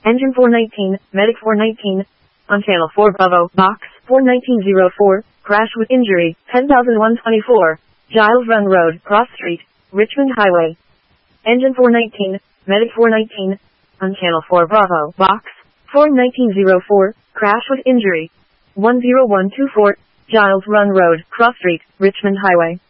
Engine 419, Medic 419. On Channel 4 Bravo, Box 41904, crash with injury, 10,124. Giles Run Road, Cross Street, Richmond Highway. Engine 419, Medic 419. On Channel 4 Bravo, Box 41904, crash with injury, 10124. Giles Run Road, Cross Street, Richmond Highway.